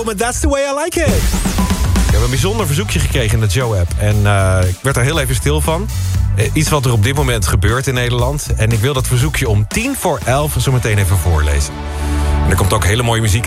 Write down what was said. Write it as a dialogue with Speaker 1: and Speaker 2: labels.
Speaker 1: komen. That's the way I like it. We hebben een bijzonder verzoekje gekregen in de Joe-app. En ik werd er heel even stil van. Iets wat er op dit moment gebeurt in Nederland. En ik wil dat verzoekje om 10:50 zo meteen even voorlezen. En er komt ook hele mooie muziek